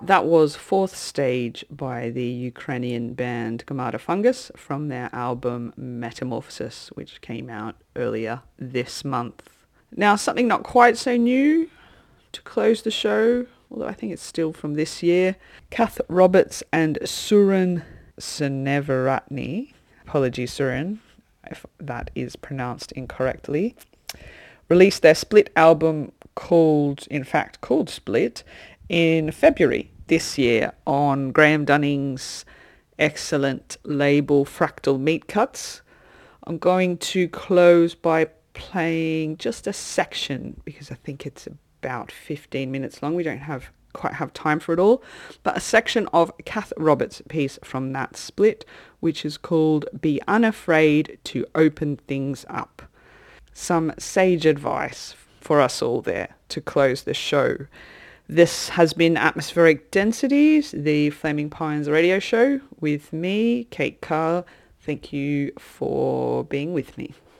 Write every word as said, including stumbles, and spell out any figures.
That was Fourth Stage by the Ukrainian band Gamada Fungus from their album Metamorphosis, which came out earlier this month. Now, something not quite so new to close the show, although I think it's still from this year. Kath Roberts and Surin Seneveratni, apologies Surin if that is pronounced incorrectly, released their split album called, in fact, called Split, in February this year on Graham Dunning's excellent label Fractal Meat Cuts. I'm going to close by playing just a section because I think it's about fifteen minutes long. We don't have quite have time for it all, but a section of Kath Roberts' piece from that split, which is called Be Unafraid to Open Things Up. Some sage advice for us all there to close the show. This has been Atmospheric Densities, the Flaming Pines radio show with me, Kate Carl. Thank you for being with me.